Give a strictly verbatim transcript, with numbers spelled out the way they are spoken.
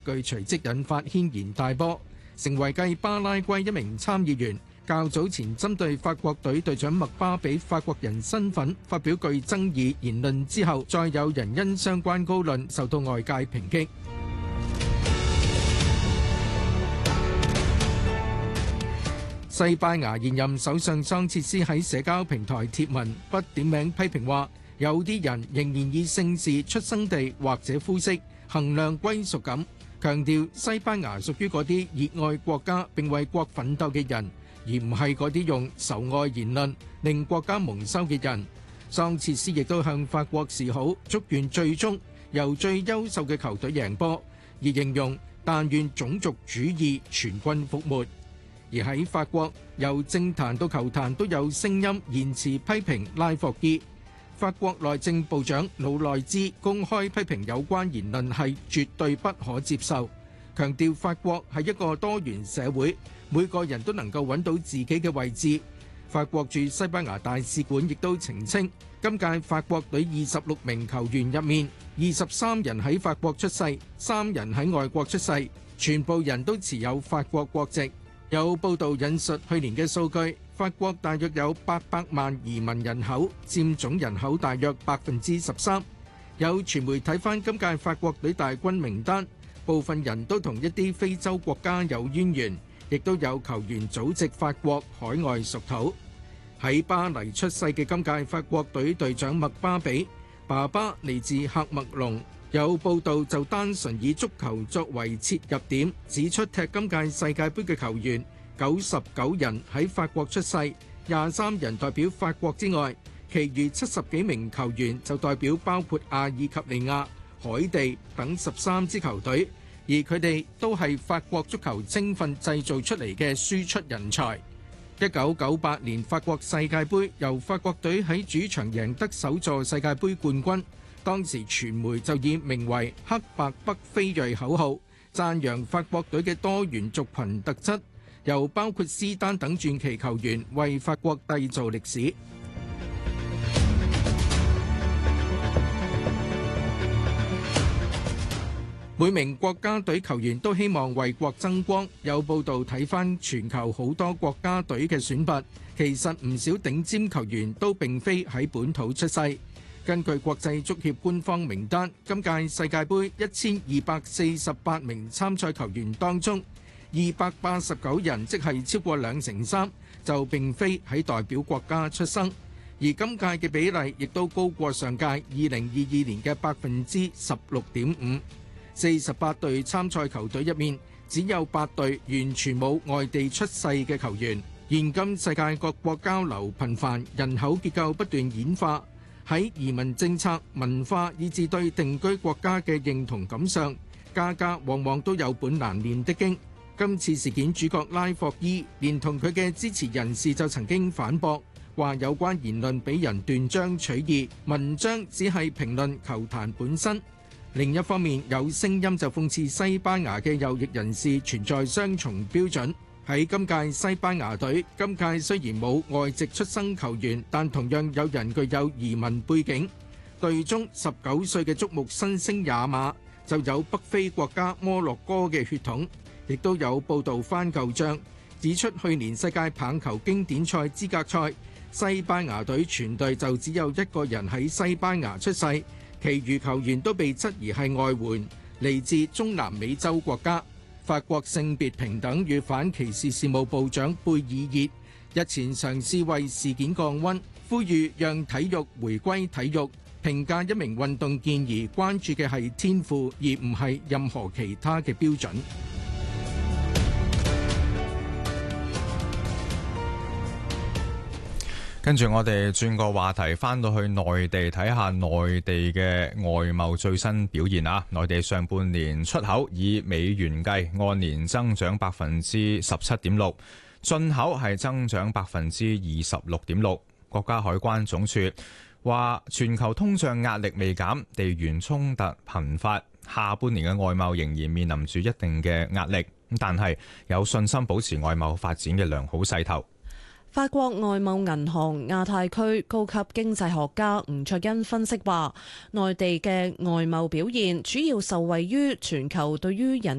據隨即引發軒然大波，成為繼巴拉圭一名參議員較早前針對法國隊隊長麥巴比法國人身份發表具爭議言論之後，再有人因相關高論受到外界抨擊。西班牙現任首相桑切斯喺社交平台貼文，不點名批評話，有啲人仍然以姓氏、出生地或者膚色衡量歸屬感，強調西班牙屬於嗰啲熱愛國家並為國奮鬥嘅人，而唔係嗰啲用仇外言論令國家蒙羞嘅人。桑切斯亦都向法國示好，祝願最終由最優秀嘅球隊贏波，而形容但願種族主義全軍覆沒。而喺法國，由政壇到球壇都有聲音言辭批評拉霍伊。法國內政部長魯內茲公開批評有關言論係絕對不可接受，強調法國係一個多元社會，每個人都能夠揾到自己嘅位置。法國駐西班牙大使館亦都澄清，今屆法國隊二十六名球員入面，二十三人喺法國出世，三人喺外國出世，全部人都持有法國國籍。有報道引述去年嘅數據，法國大約有八百萬移民人口，佔總人口大約百分之十三。有傳媒睇返今屆法國隊大軍名單，部分人都同一啲非洲國家有淵源，亦都有球員祖籍法國，海外屬土。喺巴黎出世嘅今屆法國隊隊長麥巴比，爸爸嚟自喀麥隆。有報道就單純以足球作為切入點，指出踢今屆世界盃嘅球員九十九人喺法國出世，廿三人代表法國之外，其餘七十幾名球員就代表包括阿爾及利亞、海地等十三支球隊，而佢哋都係法國足球青訓製造出嚟嘅輸出人才。一九九八年法國世界盃由法國隊喺主場贏得首座世界盃冠軍。當時傳媒就以名為黑白北非裔口號讚揚法國隊嘅多元族群特質，由包括斯丹等傳奇球員為法國締造歷史。每名國家隊球員都希望為國爭光。有報道睇返全球好多國家隊嘅選拔，其實唔少頂尖球員都並非喺本土出世。根據國際足協官方名單，今屆世界盃一千二百四十八名參賽球員當中，二百八十九人，即係超過兩成三，就並非喺代表國家出生。而今屆嘅比例亦都高過上屆二零二二年嘅百分之十六點五。四十八隊參賽球隊入面，只有八隊完全冇外地出世嘅球員。現今世界各國交流頻繁，人口結構不斷演化。喺移民政策、文化以至對定居國家嘅認同感上，家家往往都有本難念的經。今次事件主角拉霍伊連同佢嘅支持人士就曾經反駁，話有關言論俾人斷章取義，文章只係評論球壇本身。另一方面，有聲音就諷刺西班牙嘅右翼人士存在雙重標準。喺今屆西班牙隊，今屆雖然冇外籍出生球員，但同樣有人具有移民背景。隊中十九歲嘅矚目新星亞馬就有北非國家摩洛哥嘅血統，亦都有報道翻舊帳，指出去年世界棒球經典賽資格賽，西班牙隊全隊就只有一個人喺西班牙出世，其餘球員都被質疑係外援，嚟自中南美洲國家。法國性別平等與反歧視事務部長貝爾熱日前嘗試為事件降溫，呼籲讓體育回歸體育，評價一名運動健兒關注嘅係天賦，而唔係任何其他嘅標準。 跟住我哋轉個話題，翻到去內地睇下內地嘅外貿最新表現啊！內地上半年出口以美元計，按年增長百分之十七點六，進口係增長百分之二十六點六。國家海關總署話，全球通脹壓力未減，地緣衝突頻發，下半年嘅外貿仍然面臨住一定嘅壓力，但係有信心保持外貿發展嘅良好勢頭。 法國外貿銀行亞太區高級經濟學家吳卓恩分析話，內地嘅外貿表現主要受惠於全球對於人